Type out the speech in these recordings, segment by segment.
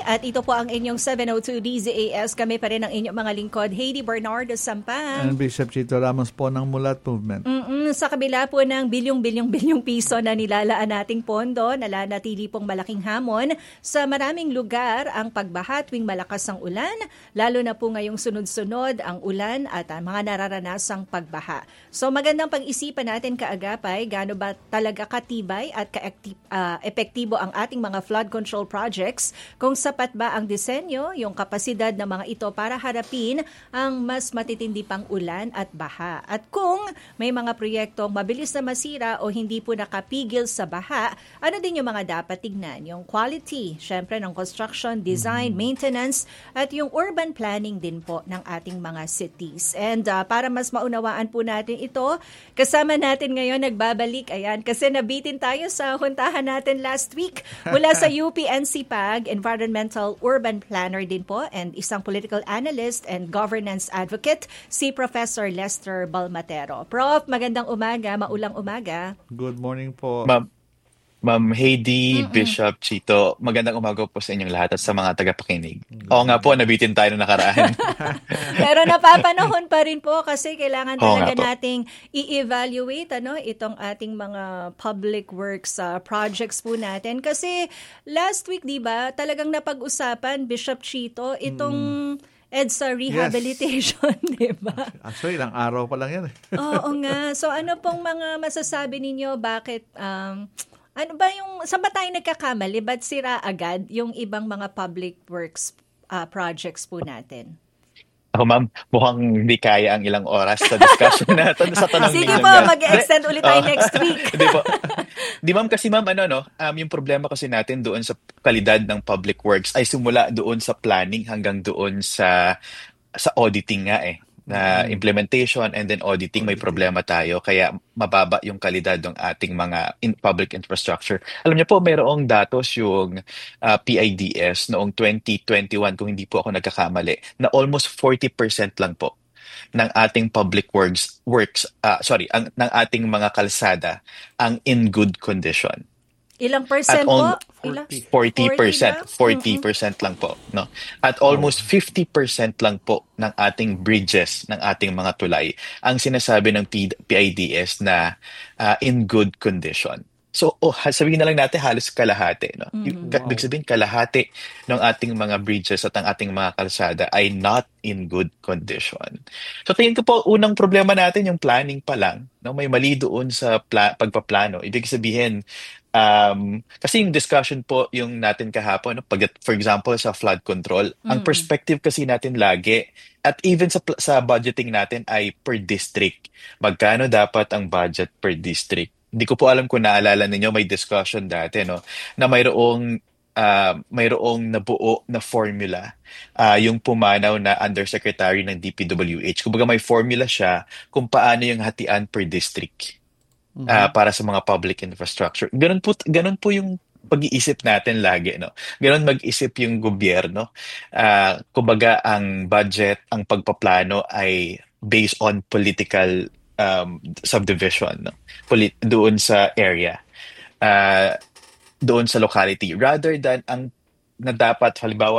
at ito po ang inyong 702 DZAS. Kami pa rin ang inyong mga lingkod, Heidi Bernardo Sampang. And Bishop Chito Ramos po ng Mulat Movement. Sa kabila po ng bilyong piso na nilalaan nating pondo, nalanatili pong malaking hamon sa maraming lugar ang pagbaha tuwing malakas ang ulan, lalo na po ngayong sunod-sunod ang ulan at mga nararanasang pagbaha. So magandang pag-isipan natin kaagapay, gaano ba talaga katibay at epektibo ang ating mga flood control projects, kung sapat ba ang disenyo, yung kapasidad ng mga ito para harapin ang mas matitindi pang ulan at baha. At kung may mga proyektong mabilis na masira o hindi po nakapigil sa baha, ano din yung mga dapat tignan? Yung quality, syempre ng construction, design, maintenance, at yung urban planning din po ng ating mga cities. And para mas maunawaan po natin ito, kasama natin ngayon nagbabalik, kasi nabitin tayo sa huntahan natin last week mula sa UP-NCPAG, Environmental Urban Planner din po, and isang political analyst and governance advocate, si Professor Lester Balmatero. Prof, magandang umaga, maulang umaga. Good morning po. Ma'am Heidi, Bishop Chito, magandang umaga po sa inyong lahat at sa mga tagapakinig. Oo nga po, nabitin tayo na nakaraan. Pero napapanahon pa rin po kasi kailangan talaga nating i-evaluate itong ating mga public works projects po natin. Kasi last week, di ba, talagang napag-usapan, Bishop Chito, itong EDSA rehabilitation, di ba? Actually, ilang araw pa lang yan. Oo nga. So ano pong mga masasabi ninyo, bakit ano ba saan ba tayo nagkakamali? Ba't sira agad yung ibang mga public works projects po natin? Ako ma'am, mukhang hindi kaya ang ilang oras sa discussion natin sa tanong Sige po, mag-extend ulit tayo next week. Hindi po. Di ma'am, kasi ma'am, yung problema kasi natin doon sa kalidad ng public works ay simula doon sa planning hanggang doon sa auditing nga na implementation and then auditing, may problema tayo. Kaya mababa yung kalidad ng ating mga public infrastructure. Alam niyo po, mayroong datos yung PIDS noong 2021, kung hindi po ako nagkakamali, na almost 40% lang po ng ating public ng ating mga kalsada ang in good condition. Ilang percent po? 40%. 40% lang po. No? At almost 50% lang po ng ating bridges, ng ating mga tulay, ang sinasabi ng PIDS na in good condition. So, sabihin na lang natin halos kalahati. No? Ibig sabihin, kalahati ng ating mga bridges at ang ating mga kalsada ay not in good condition. So, tingin ko po, unang problema natin yung planning pa lang. No? May mali doon sa pagpaplano. Ibig sabihin, kasi yung discussion po yung natin kahapon, for example, sa flood control, ang perspective kasi natin lagi, at even sa budgeting natin ay per district. Magkano dapat ang budget per district? Hindi ko po alam kung naalala ninyo, may discussion dati, no, na mayroong nabuo na formula yung pumanaw na undersecretary ng DPWH. Kumbaga may formula siya kung paano yung hatian per district. Para sa mga public infrastructure. Ganun po yung pag-iisip natin lagi, no. Ganun mag-isip yung gobyerno. Kumbaga ang budget, ang pagpaplano ay based on political subdivision, no. Doon sa area. Doon sa locality, rather than ang na dapat halimbawa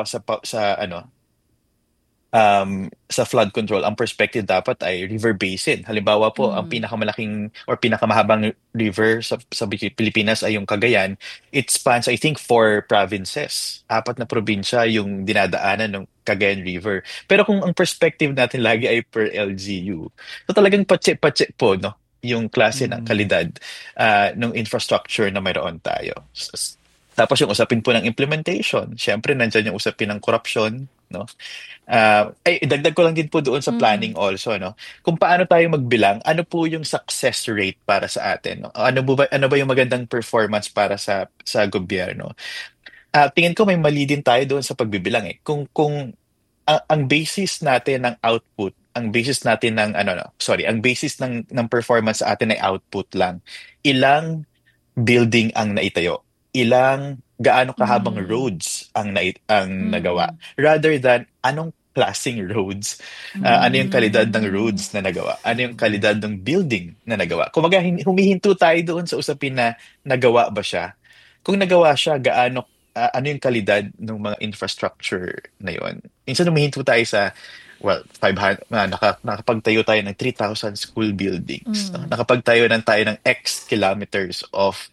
sa flood control, ang perspective dapat ay river basin. Halimbawa po, ang pinakamalaking or pinakamahabang river sa Pilipinas ay yung Cagayan. It spans, I think, 4 provinces. 4 na probinsya yung dinadaanan ng Cagayan River. Pero kung ang perspective natin lagi ay per LGU, so talagang patse-patse po, no, yung klase ng kalidad ng infrastructure na mayroon tayo. Tapos yung usapin po ng implementation, syempre nandyan yung usapin ng corruption, no? Dagdag ko lang din po doon sa planning also, no? Kung paano tayo magbilang, ano po yung success rate para sa atin, no? Ano ba yung magandang performance para sa gobyerno? Tingin ko may mali din tayo doon sa pagbibilang Kung ang basis natin ng output, ang basis natin ng ang basis ng performance sa atin ay output lang. Ilang building ang naitayo? Gaano kahabang roads ang nagawa, rather than anong klaseng roads, ano yung kalidad ng roads na nagawa, ano yung kalidad ng building na nagawa. Kumbaga humihinto tayo doon sa usapin na nagawa ba siya. Kung nagawa siya, gaano ano yung kalidad ng mga infrastructure na yon. Minsan humihinto tayo sa, well, 500, nakapagtayo tayo ng 3,000 school buildings. No? Nakapagtayo tayo ng X kilometers of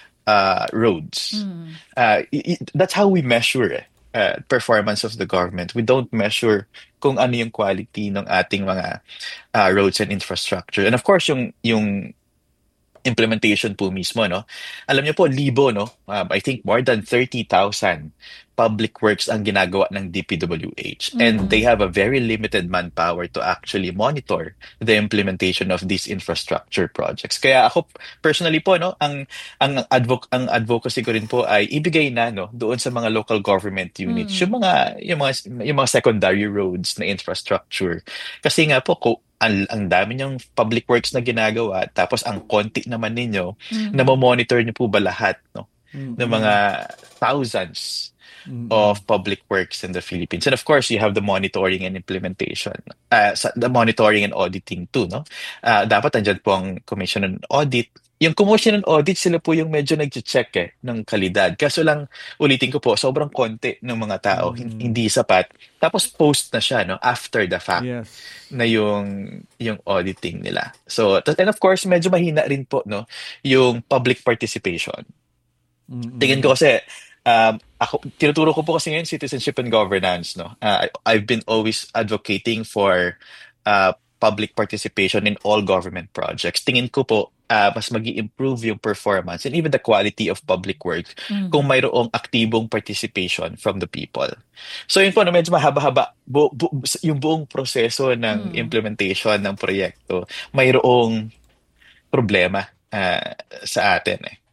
roads. That's how we measure performance of the government. We don't measure kung ano yung quality ng ating mga roads and infrastructure. And of course, yung implementation po mismo, no? Alam niyo po, libo, no? I think more than 30,000 public works ang ginagawa ng DPWH. And they have a very limited manpower to actually monitor the implementation of these infrastructure projects. Kaya ako, personally po, no? Ang advocacy ko rin po ay ibigay na, no? Doon sa mga local government units, yung mga secondary roads na infrastructure. Kasi nga po, ang dami niyong public works na ginagawa, tapos ang konti naman ninyo, na monitor niyo po ba lahat, no? Ng mga thousands of public works in the Philippines. And of course, you have the monitoring and implementation. The monitoring and auditing too, no? Dapat andyan po ang Commission on Audit. Yung Commission on Audit, sila po yung medyo nag-check ng kalidad. Kaso lang, ulitin ko po, sobrang konti ng mga tao, hindi sapat. Tapos post na siya, no? After the fact. Yes. Na yung auditing nila. So, and of course, medyo mahina rin po, no? Yung public participation. Tingin ko kasi, tinuturo ko po kasi ngayon citizenship and governance, no? I've been always advocating for public participation in all government projects. Tingin ko po, mas mag-i-improve yung performance and even the quality of public work kung mayroong aktibong participation from the people. So yun po, no, medyo mahaba-haba. Yung buong proseso ng implementation ng proyekto, mayroong problema sa atin eh.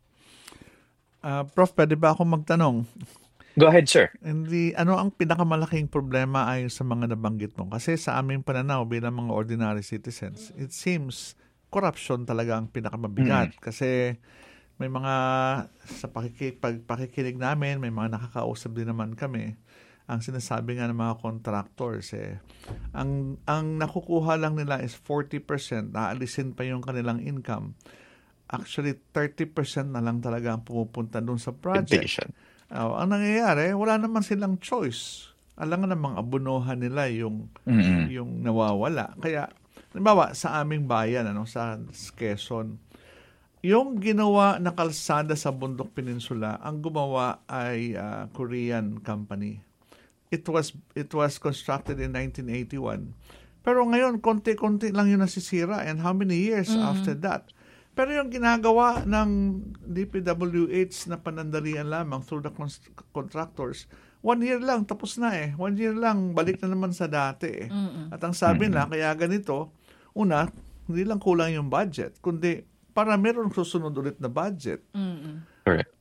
Prof, pwede ba ako magtanong? Go ahead, sir. Ano ang pinakamalaking problema ay sa mga nabanggit mo? Kasi sa aming pananaw bilang mga ordinary citizens, it seems corruption talaga ang pinakamabigat. Kasi may mga, sa pakikinig namin, may mga nakakausap din naman kami. Ang sinasabi nga ng mga contractors, ang nakukuha lang nila is 40%, naalisin pa yung kanilang income. Actually, 30% na lang talaga ang pumupunta dun sa project. Ang nangyayari, wala naman silang choice. Alam nga namang abunuhan nila yung nawawala. Kaya, halimbawa, sa aming bayan, sa Quezon, yung ginawa na kalsada sa Bundok Peninsula, ang gumawa ay Korean company. It was constructed in 1981. Pero ngayon, konti-konti lang yung nasisira. And how many years after that? Pero yung ginagawa ng DPWH na panandalian lamang through the contractors, 1 year lang, tapos na 1 year lang, balik na naman sa dati At ang sabi na, kaya ganito, una, hindi lang kulang yung budget, kundi para meron susunod ulit na budget. Correct.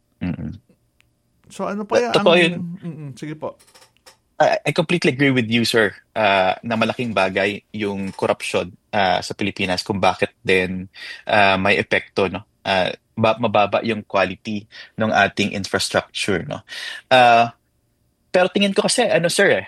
So ano pa yan? Sige po. I completely agree with you, sir, na malaking bagay yung corruption sa Pilipinas kung bakit din may epekto, no? Mababa yung quality ng ating infrastructure, no? Pero tingin ko kasi, sir,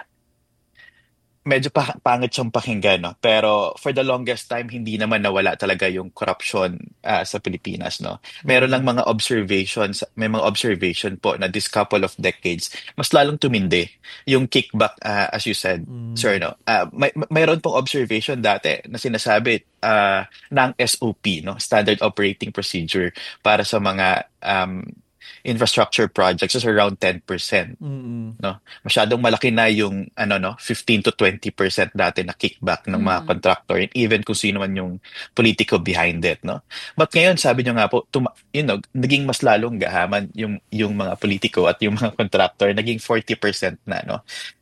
medyo pangit siyang pakinggan, no? Pero for the longest time, hindi naman nawala talaga yung corruption sa Pilipinas, no? Meron lang mga observations, may mga observation po na this couple of decades, mas lalong tumindi yung kickback, as you said, sir, no? Mayroon pong observation dati na sinasabi ng SOP, no? Standard Operating Procedure para sa mga infrastructure projects is around 10%. No? Masyadong malaki na yung 15 to 20% dati na kickback ng mga contractor and even kung sino man yung politiko behind it, no? But ngayon, sabi niyo nga po, naging mas lalong gahaman yung mga politiko at yung mga contractor, naging 40% na, no?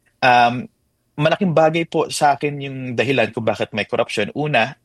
Malaking bagay po sa akin yung dahilan kung bakit may corruption. Una,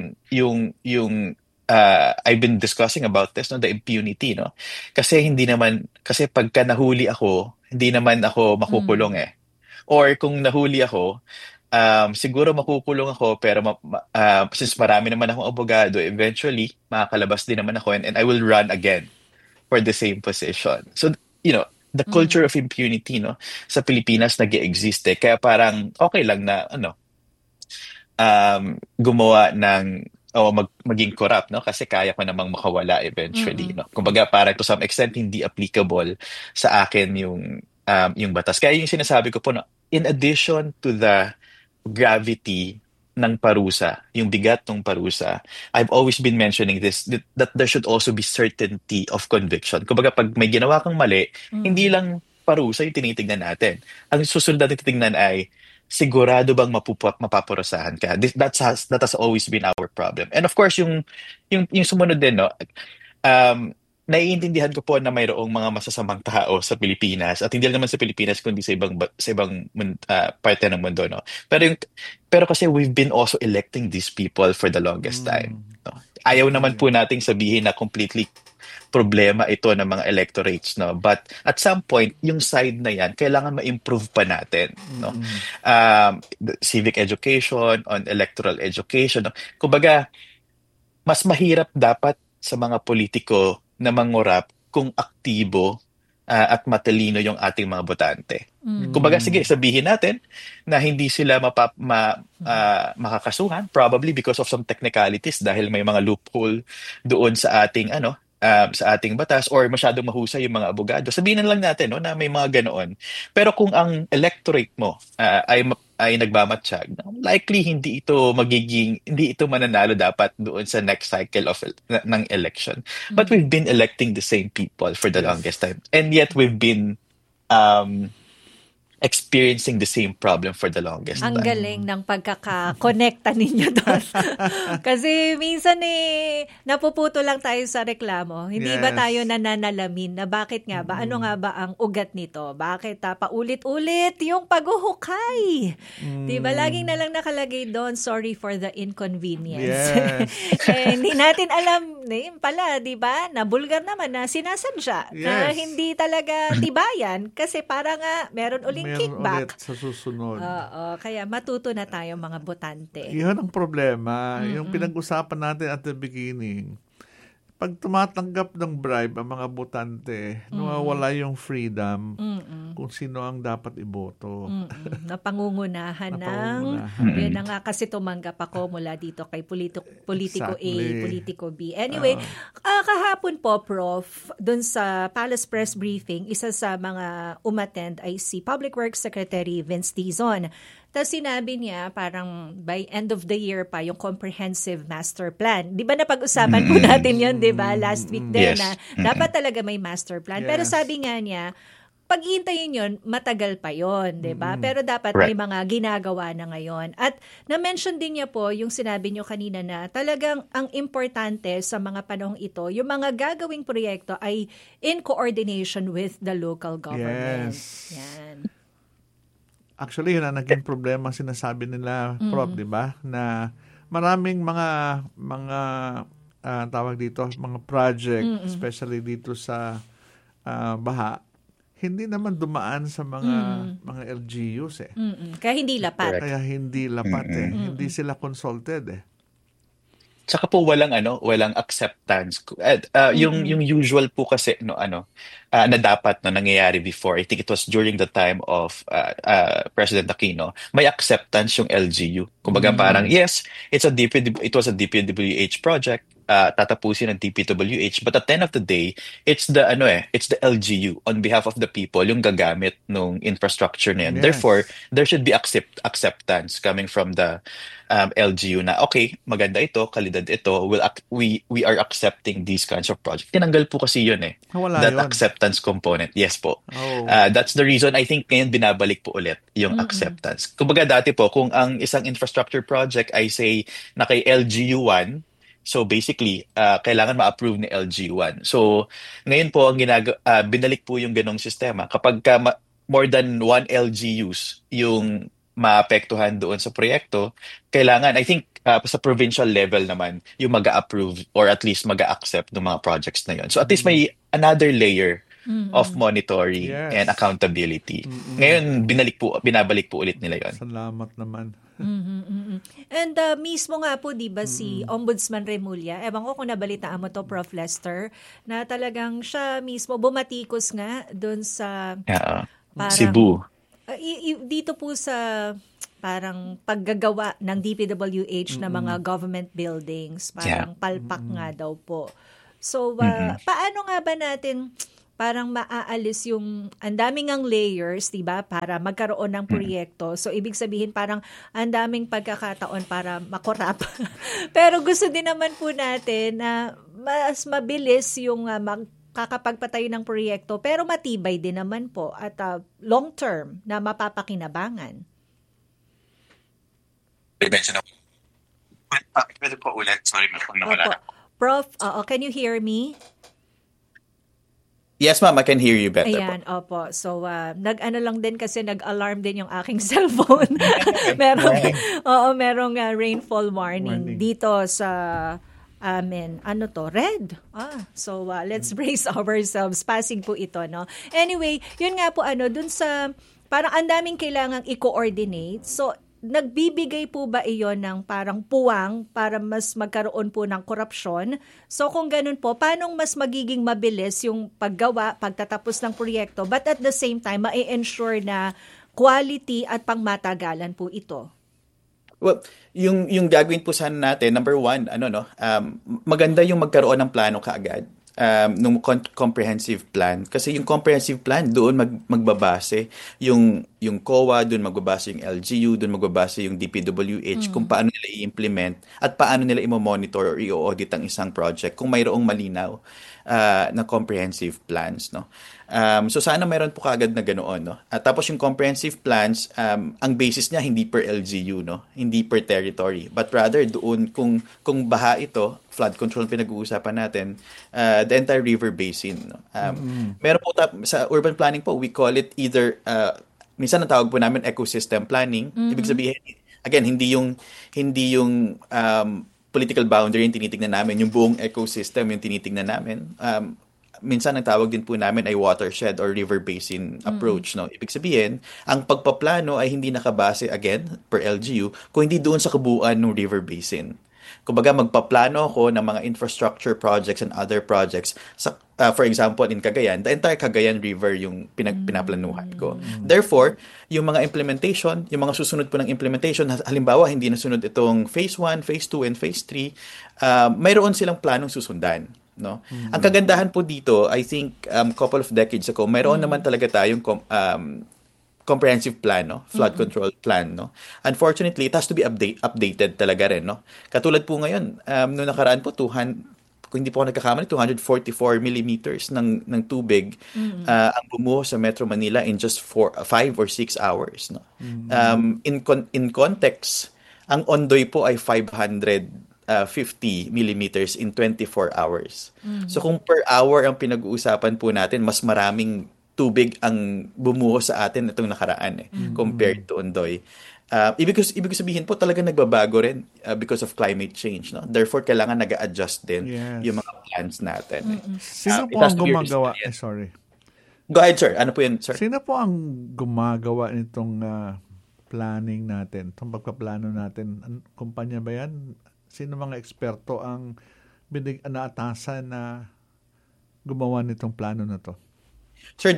I've been discussing about this, no, the impunity, no? Kasi pagka nahuli ako, hindi naman ako makukulong Or kung nahuli ako, siguro makukulong ako pero since marami naman akong abogado, eventually makakalabas din naman ako and I will run again for the same position. So, the culture of impunity, no, sa Pilipinas nag-e-exist Kaya parang okay lang na gumawa ng o maging corrupt, no? Kasi kaya ko namang makawala eventually, Mm-mm. no? Kumbaga, parang to some extent, hindi applicable sa akin yung batas. Kaya yung sinasabi ko po, no, in addition to the gravity ng parusa, yung bigat ng parusa, I've always been mentioning this, that there should also be certainty of conviction. Kumbaga, pag may ginawa kang mali, hindi Mm-mm. lang parusa yung tinitignan natin. Ang susunod natin titignan ay, sigurado bang mapaparusahan ka? That has always been our problem. And of course, yung sumunod din, no, naiintindihan ko po na mayroong mga masasamang tao sa Pilipinas at hindi lang naman sa Pilipinas kundi sa ibang parte ng mundo, no. Pero kasi we've been also electing these people for the longest time, Mm. no. Ayaw naman Okay. po nating sabihin na completely problema ito ng mga electorates, no. But at some point, yung side na yan kailangan ma-improve pa natin, no. Mm-mm. The civic education, on electoral education, no? Kumbaga, mas mahirap dapat sa mga politiko na mangurap kung aktibo at matalino yung ating mga botante. Mm-mm. Kumbaga, sige, Mm. sabihin natin na hindi sila makakasuhan, probably because of some technicalities dahil may mga loophole doon sa ating sa ating batas or masyadong mahusay yung mga abogado. Sabihin na lang natin, no, na may mga ganoon. Pero kung ang electorate mo ay nagmamatsyag, likely hindi ito mananalo dapat doon sa next cycle ng election. But we've been electing the same people for the longest Yes. time. And yet we've been um, experiencing the same problem for the longest Ang time. galing ng pagkakakonekta ninyo doon. Kasi minsan napuputo lang tayo sa reklamo. Hindi ba tayo Yes. nananalamin na bakit nga ba? Ano nga ba ang ugat nito? Bakit paulit-ulit yung paghuhukay? Di ba? Laging na lang nakalagay doon, sorry for the inconvenience. Yes. Hindi natin alam, pala, di ba? Na bulgar naman na sinasadya. Na Yes. hindi talaga tibayan. Kasi para nga, meron uling Meron kickback. ulit sa susunod. Oo, kaya matuto na tayo mga botante. Iyon ang problema. Yung Mm-mm. pinag-usapan natin at the beginning. Pag tumatanggap ng bribe ang mga botante, nawawala yung freedom Mm-mm. kung sino ang dapat iboto. Mm-mm. Napangungunahan ng, Napangungunahan. yun na nga kasi tumanggap ako mula dito kay politiko A, Exactly. politiko B. Anyway, kahapon po, Prof, dun sa Palace Press Briefing, isa sa mga umattend ay si Public Works Secretary Vince Dizon. Tapos sinabi niya parang by end of the year pa yung comprehensive master plan. Di ba napag-usapan po natin yun, di ba? Last week din Yes. na dapat talaga may master plan. Pero Yes. sabi nga niya, pag-iintayin yun, matagal pa yun, di ba? Pero dapat may Right. mga ginagawa na ngayon. At na-mention din niya po yung sinabi niyo kanina na talagang ang importante sa mga panahong ito, yung mga gagawing proyekto ay in coordination with the local government. Yes. Yan. Actually, yun ang naging problema sinasabi nila, Prof, di ba? Na maraming mga tawag dito, mga project, especially dito sa baha, hindi naman dumaan sa mga LGUs eh. Mm-mm. Kaya hindi lapat. Correct. Kaya hindi lapat eh. Hindi sila consulted eh. Tsaka po walang acceptance. Yung usual po kasi na dapat nangyayari before. I think it was during the time of President Aquino. May acceptance yung LGU. Kumbaga parang yes, it was a DPWH project. Tatapusin ng DPWH, but at the end of the day, it's the LGU on behalf of the people yung gagamit nung infrastructure na yan. Yes. Therefore, there should be acceptance coming from the LGU na okay, maganda ito, kalidad ito, we are accepting these kinds of projects. Tinanggal po kasi yun eh. Wala That yun. acceptance component. Yes po. Oh. That's the reason I think ngayon binabalik po ulit yung acceptance. Kumbaga dati po, kung ang isang infrastructure project ay say na kay LGU 1, so basically, kailangan ma-approve ni LG1. So ngayon po ang binalik po yung ganong sistema. Kapag more than one LGUs yung maapektuhan doon sa proyekto, kailangan, I think, sa provincial level naman, yung mag-approve or at least mag-accept ng mga projects na yun. So at least may another layer of monitoring Yes. and accountability. Ngayon, binabalik po ulit nila yon. Salamat naman. And mismo nga po, di ba, si Ombudsman Remulla, ewan ko kung nabalitaan mo to, Prof. Lester, na talagang siya mismo bumatikos nga doon sa parang, Cebu. dito po sa parang paggagawa ng DPWH na mga government buildings. Parang palpak nga daw po. So, paano nga ba natin parang maaalis yung ang daming ang layers, 'di ba, para magkaroon ng proyekto. So ibig sabihin parang ang daming pagkakataon para makorap. Pero gusto din naman po natin na mas mabilis yung kakapagpatayo ng proyekto pero matibay din naman po at long term na mapapakinabangan. Pwede po ulit. Sorry, nawala. Prof, can you hear me? Yes, ma'am, I can hear you better. Ayan, opo. So, nag-ano lang din kasi nag-alarm din yung aking cellphone. merong rainfall warning dito sa amin. Ano to? Red. So, let's brace ourselves. Pasig po ito, no? Anyway, yun nga po, dun sa, parang ang daming kailangang i-coordinate. So, nagbibigay po ba iyon ng parang puwang para mas magkaroon po ng korupsyon? So kung ganun po, paano mas magiging mabilis yung paggawa, pagtatapos ng proyekto, but at the same time, ma-ensure na quality at pangmatagalan po ito? Well, yung gagawin po sana natin, number one, maganda yung magkaroon ng plano kaagad. Nung comprehensive plan. Kasi yung comprehensive plan, doon magbabase yung COA, doon magbabase yung LGU, doon magbabase yung DPWH, kung paano nila i-implement at paano nila i-monitor or i-audit ang isang project kung mayroong malinaw na comprehensive plans, no? So sana mayroon po kaagad na ganoon, no? At tapos yung comprehensive plans, ang basis niya hindi per LGU, no? Hindi per territory, but rather doon kung baha ito, flood control pinag-uusapan natin, the entire river basin, no? Meron po sa urban planning po, we call it either minsan ang tawag po namin ecosystem planning. Ibig sabihin, again, hindi yung political boundary yung tinitingnan namin, yung buong ecosystem yung tinitingnan namin. Minsan ang tawag din po namin ay watershed or river basin approach, no? Ibig sabihin, ang pagpaplano ay hindi nakabase again per LGU kung hindi doon sa kabuuan ng river basin. Kumbaga magpaplano ako ng mga infrastructure projects and other projects sa for example in Cagayan, the entire Cagayan River yung pinaplanuhan ko. Therefore, yung mga implementation, yung mga susunod po ng implementation, halimbawa hindi nasunod itong phase 1, phase 2 and phase 3, mayroon silang planong susundan, no? Ang kagandahan po dito, I think couple of decades ago, mayroon naman talaga tayong comprehensive plan, no? Flood control plan, no? Unfortunately, it has to be updated talaga rin, no? Katulad po ngayon, noong nakaraan po, kung hindi po ako nagkakamali, 244 millimeters ng tubig ang bumuho sa Metro Manila in just 5 or 6 hours, no? In context, ang ondoy po ay 550 millimeters in 24 hours. So kung per hour ang pinag-uusapan po natin, mas maraming tubig ang bumuho sa atin itong nakaraan compared to ondoy. Ibig sabihin po talaga nagbabago rin because of climate change, no? Therefore kailangan nag-a-adjust din yung mga plans natin. Sino po ang gumagawa? Sorry. Go ahead, sir. Ano po yun, sir? Sino po ang gumagawa nitong planning natin, itong pagpaplano natin? Kumpanya ba yan? Sino mga eksperto ang naatasan na gumawa nitong plano na to? Sir,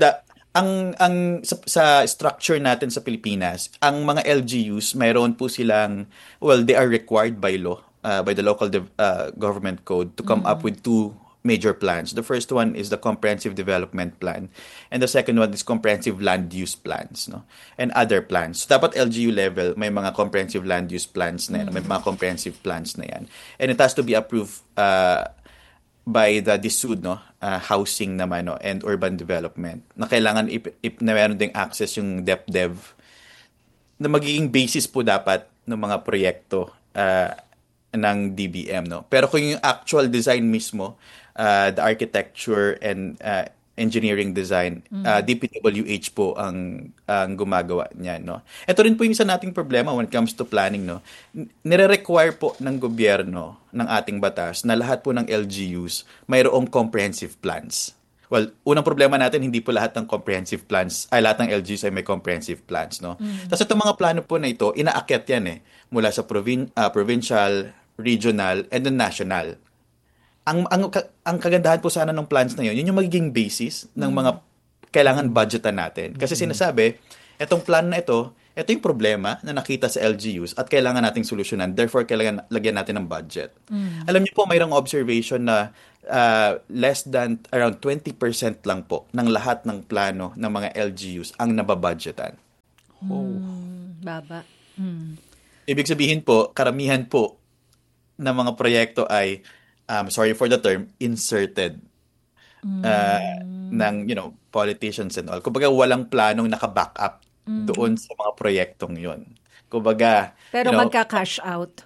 sa structure natin sa Pilipinas, ang mga LGUs, mayroon po silang, they are required by law, by the local government code to come up with two major plans. The first one is the Comprehensive Development Plan, and the second one is Comprehensive Land Use Plans, no? And other plans. So, dapat LGU level, may mga Comprehensive Land Use Plans na yan, may mga Comprehensive Plans na yan. And it has to be approved by the DSUD, no? Housing naman, no? And urban development, na kailangan na meron ding access yung DepDev, na magiging basis po dapat ng mga proyekto ng DBM, no? Pero kung yung actual design mismo, the architecture and engineering design, DPWH po ang gumagawa niyan, no? Ito rin po yung isa nating problema when it comes to planning, no? Nire-require po ng gobyerno ng ating batas na lahat po ng LGUs mayroong comprehensive plans. Well, unang problema natin, hindi po lahat ng comprehensive plans, lahat ng LGUs ay may comprehensive plans, no? Tapos itong mga plano po na ito, inaakyat yan mula sa provincial, regional, and then national. Ang kagandahan po sana ng plans na yun yung magiging basis ng mga kailangan budgetan natin. Kasi sinasabi, itong plan na ito, ito yung problema na nakita sa LGUs at kailangan nating solusyonan. Therefore, kailangan lagyan natin ng budget. Alam niyo po, mayroong observation na less than around 20% lang po ng lahat ng plano ng mga LGUs ang nababudgetan. Baba. Ibig sabihin po, karamihan po ng mga proyekto ay, sorry for the term, inserted ng, politicians and all. Kumbaga, walang planong naka-back up doon sa mga proyektong yun. Kumbaga, Pero magka-cash out.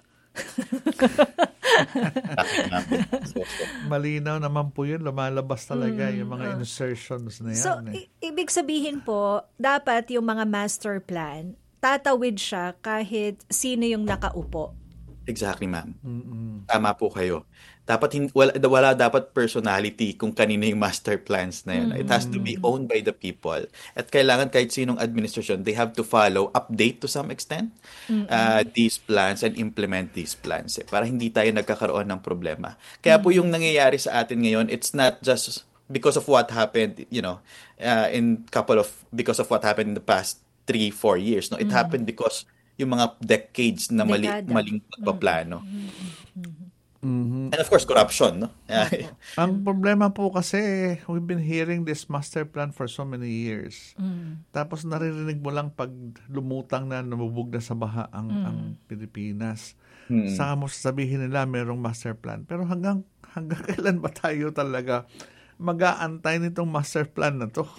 Malinaw naman po yun, lumalabas talaga yung mga insertions na yan. So, ibig sabihin po, dapat yung mga master plan, tatawid siya kahit sino yung nakaupo. Exactly, ma'am. Tama po kayo. Dapat wala dapat personality kung kanino yung master plans na yun. It has to be owned by the people. At kailangan kahit sinong administration, they have to follow, update to some extent, these plans and implement these plans. Para hindi tayo nagkakaroon ng problema. Kaya po yung nangyayari sa atin ngayon, it's not just because of what happened, because of what happened in the past 3-4 years. No, it happened because yung mga decades na maling pagpaplano. And of course, corruption, no? Ang problema po kasi, we've been hearing this master plan for so many years. Tapos naririnig mo lang pag lumutang na namubog na sa baha ang Pilipinas. Saka mo sasabihin nila mayroong master plan. Pero hanggang kailan ba tayo talaga mag-aantay nitong master plan na to?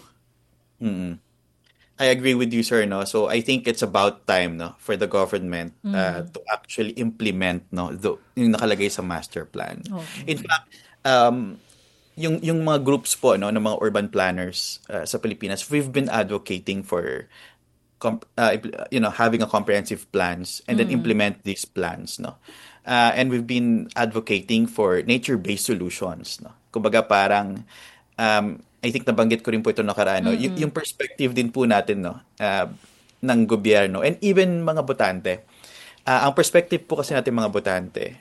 I agree with you, sir. No, so I think it's about time, no, for the government to actually implement, no, yung nakalagay sa master plan. In fact, yung mga groups po, no, ng mga urban planners sa Pilipinas, we've been advocating for having a comprehensive plans and then implement these plans, no. And we've been advocating for nature-based solutions, no. Kumbaga parang I think nabanggit ko rin po ito nakaraan, no? Yung perspective din po natin, no, ng gobyerno and even mga botante. Ang perspective po kasi natin mga botante,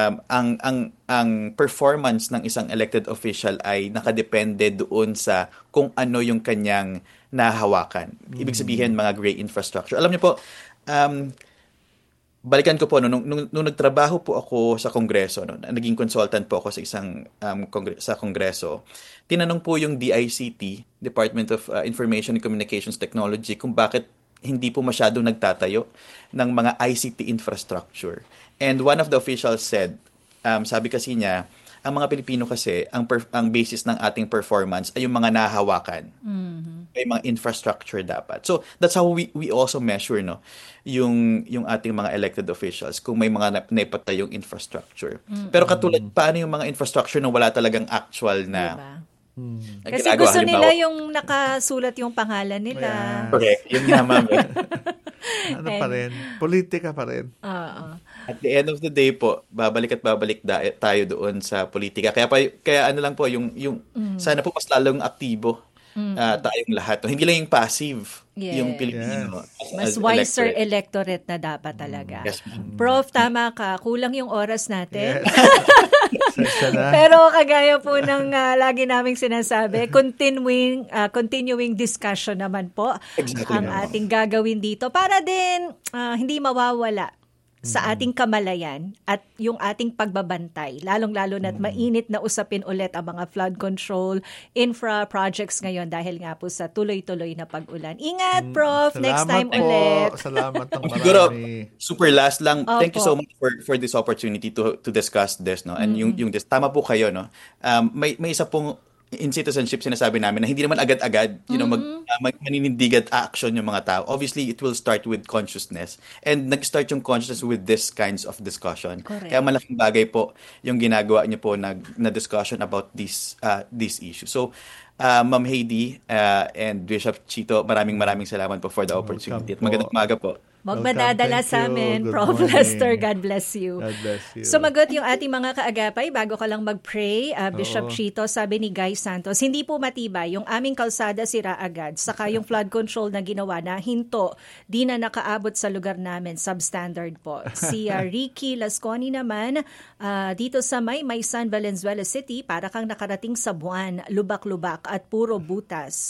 ang performance ng isang elected official ay nakadepende doon sa kung ano yung kanyang nahawakan. Ibig sabihin mga gray infrastructure. Alam niyo po, balikan ko po, nung nagtrabaho po ako sa Kongreso, no, naging consultant po ako sa isang sa Kongreso, tinanong po yung DICT, Department of Information and Communications Technology, kung bakit hindi po masyadong nagtatayo ng mga ICT infrastructure. And one of the officials said, sabi kasi niya, ang mga Pilipino kasi, ang basis ng ating performance ay yung mga nahawakan. May mga infrastructure dapat. So, that's how we also measure, no, yung ating mga elected officials kung may mga naipatayong infrastructure. Pero katulad, paano yung mga infrastructure na wala talagang actual na Kasi gusto nila yung nakasulat yung pangalan nila. Correct. Yun nga, ma'am. Pa rin? Politika pa rin. At the end of the day po, babalik tayo doon sa politika. Kaya ano lang po, yung sana po mas lalong aktibo tayong lahat. Hindi lang yung passive, yung Pilipino. Mas wiser electorate na dapat talaga. Yes, Prof, tama ka. Kulang yung oras natin. Yes. Pero kagaya po ng lagi naming sinasabi, continuing discussion naman po ang ating gagawin dito para din hindi mawawala sa ating kamalayan at yung ating pagbabantay, lalong-lalo na't mainit na usapin ulit ang mga flood control, infra projects ngayon dahil nga po sa tuloy-tuloy na pag-ulan. Ingat, Prof! Next time po. ulit. Salamat ng Siguro, marami. super last lang. Thank you so much for this opportunity to discuss this, no? And yung tama po kayo, no? May isa pong in citizenship sinasabi namin na hindi naman agad-agad maninindigan action yung mga tao. Obviously, it will start with consciousness. And nag-start yung consciousness with this kinds of discussion. Correct. Kaya malaking bagay po yung ginagawa niyo po na discussion about this issue. So, Ma'am Heidi and Bishop Chito, maraming salamat po for the opportunity. At magandang umaga po. Magmadadala sa amin, Prof. Lester. God bless you. God bless you. Sumagot yung ating mga kaagapay bago ka lang mag-pray, Bishop Chito, sabi ni Guy Santos, hindi po matibay yung aming kalsada sira agad, saka yung flood control na ginawa na hinto, di na nakaabot sa lugar namin, substandard po. Si Ricky Lasconi naman, dito sa May San Valenzuela City, para kang nakarating sa buwan, lubak-lubak at puro butas.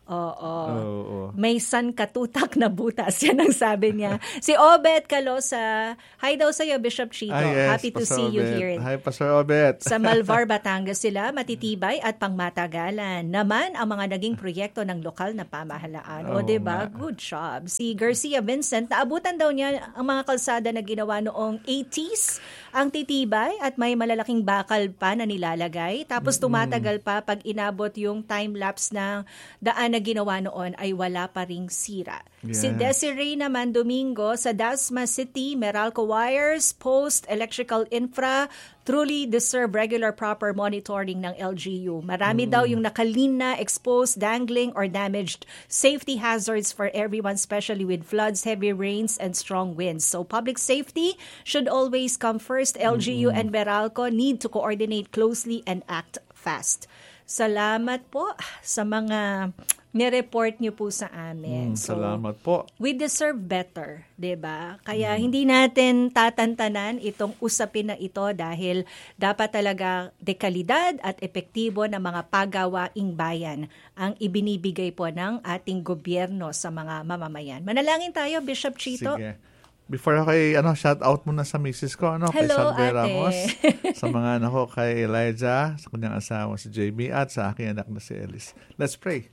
Oo. May katutak na butas. Yan ang sabi niya. Si Obet Calosa, hi daw sa'yo, Bishop Chito. Yes, Happy to Pastor see you Obet. here. Hi, Pastor Obet. Sa Malvar, Batangas sila, matitibay at pangmatagalan. Naman ang mga naging proyekto ng lokal na pamahalaan. O, diba? Good job. Si Garcia Vincent, naabutan daw niya ang mga kalsada na ginawa noong 80s. Ang titibay at may malalaking bakal pa na nilalagay. Tapos tumatagal pa pag inabot yung time-lapse ng daan na ginawa noon ay wala pa ring sira. Yes. Si Desiree naman Domingo sa Dasma City, Meralco Wires, Post, Electrical Infra, truly deserve regular proper monitoring ng LGU. Marami daw yung nakalin na, exposed, dangling, or damaged safety hazards for everyone, especially with floods, heavy rains, and strong winds. So public safety should always come first. LGU and Meralco need to coordinate closely and act fast. Salamat po sa mga nireport niyo po sa amin. Salamat po. We deserve better, 'di ba? Kaya hindi natin tatantanan itong usapin na ito dahil dapat talaga dekalidad at epektibo na mga pagawaing bayan ang ibinibigay po ng ating gobyerno sa mga mamamayan. Manalangin tayo, Bishop Chito. Sige. Before ako shout out muna sa misis ko, kay Hello, Salve ate. Ramos, sa mga anak ko, kay Elijah, sa kanyang asawa si JB, at sa aking anak na si Ellis. Let's pray.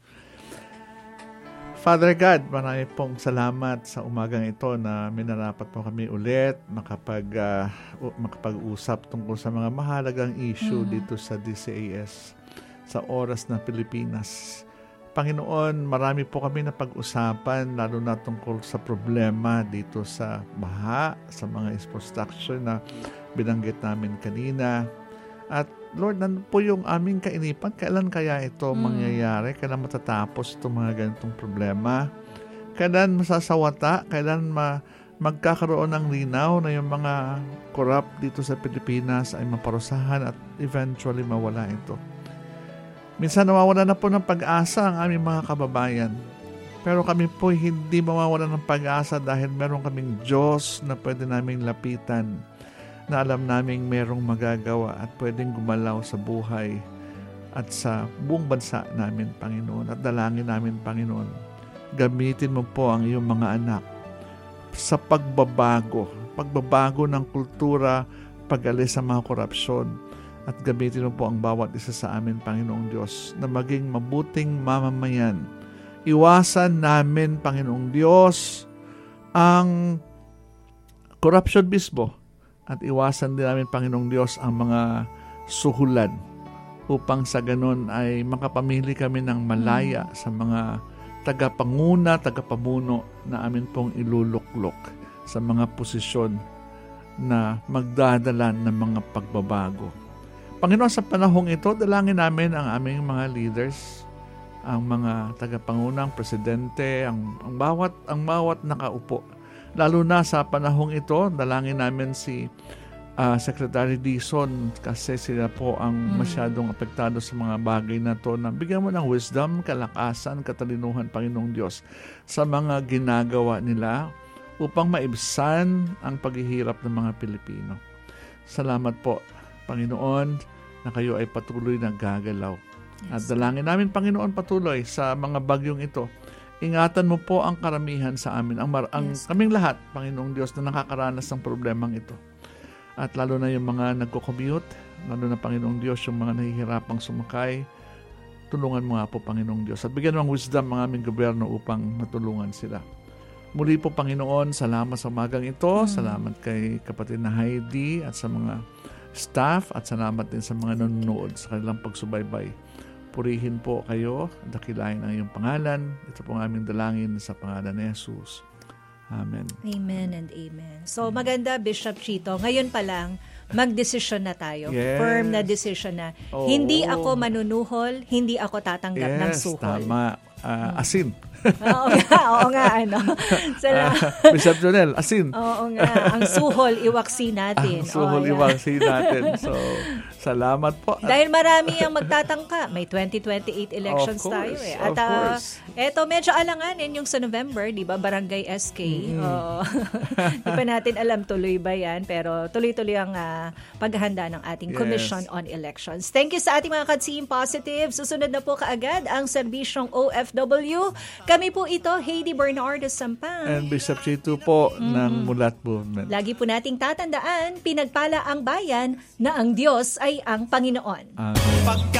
Father God, marami pong salamat sa umagang ito na minarapat po kami ulit makapag-usap tungkol sa mga mahalagang issue dito sa DCAS sa oras ng Pilipinas. Panginoon, marami po kami na pag-usapan lalo na tungkol sa problema dito sa baha, sa mga infrastructure na binanggit namin kanina. At Lord, nandun po yung aming kainipan. Kailan kaya ito mangyayari? Kailan matatapos itong mga ganitong problema? Kailan masasawata? Kailan magkakaroon ng linaw na yung mga corrupt dito sa Pilipinas ay maparusahan at eventually mawala ito? Minsan nawawala na po ng pag-asa ang aming mga kababayan. Pero kami po hindi mawawala ng pag-asa dahil meron kaming Diyos na pwede naming lapitan, na alam naming merong magagawa at pwedeng gumalaw sa buhay at sa buong bansa namin, Panginoon. At dalangin namin, Panginoon, gamitin mo po ang iyong mga anak sa pagbabago ng kultura, pag-alis sa mga korupsyon. At gamitin mo po ang bawat isa sa amin, Panginoong Diyos, na maging mabuting mamamayan. Iwasan namin, Panginoong Diyos, ang corruption mismo. At iwasan din namin, Panginoong Diyos, ang mga suhulan upang sa ganon ay makapamili kami ng malaya sa mga tagapanguna, tagapamuno na amin pong iluluklok sa mga posisyon na magdadala ng mga pagbabago. Panginoon, sa panahong ito, dalangin namin ang aming mga leaders, ang mga tagapangunang presidente, ang bawat nakaupo. Lalo na sa panahong ito, dalangin namin si Secretary Dizon kasi sila po ang masyadong apektado sa mga bagay na to, na bigyan mo ng wisdom, kalakasan, katalinuhan, Panginoong Diyos, sa mga ginagawa nila upang maibsan ang paghihirap ng mga Pilipino. Salamat po, Panginoon, na kayo ay patuloy na gagalaw. Yes. At dalangin namin, Panginoon, patuloy sa mga bagyong ito. Ingatan mo po ang karamihan sa amin, kaming lahat, Panginoong Diyos, na nakakaranas ng problemang ito. At lalo na yung mga nagko-commute, lalo na, Panginoong Diyos, yung mga nahihirapang sumakay, tulungan mo nga po, Panginoong Diyos. At bigyan mo ng wisdom ang aming gobyerno upang matulungan sila. Muli po, Panginoon, salamat sa umagang ito. Salamat kay kapatid na Heidi at sa mga staff, at salamat din sa mga nanonood sa kanilang pagsubaybay. Purihin po kayo, dakilain ang iyong pangalan. Ito po ang aming dalangin sa pangalan ni Jesus. Amen. Amen and amen. So maganda, Bishop Chito. Ngayon pa lang, magdesisyon na tayo. Yes. Firm na decision na. Hindi ako manunuhol, hindi ako tatanggap ng suhol. Tama. Asin. Oo nga. Bishop Jonel, asin. Oo nga. Ang suhol, iwaksi natin. Ang suhol, iwaksi natin. So, Salamat po. Dahil marami ang magtatangka. May 2028 elections Of course, tayo eh. of course. Eto, medyo alanganin yung sa November, di ba? Barangay SK. Oo. Di pa natin alam tuloy ba yan, pero tuloy-tuloy ang paghahanda ng ating Yes. Commission on Elections. Thank you sa ating mga Katsim Positive. Susunod na po kaagad ang serbisyong OFW. Kami po ito, Heidi Bernardo Sampang. And Bishop Chitu po ng Mulat Movement. Lagi po nating tatandaan, pinagpala ang bayan na ang Diyos ay ang Panginoon. Amen.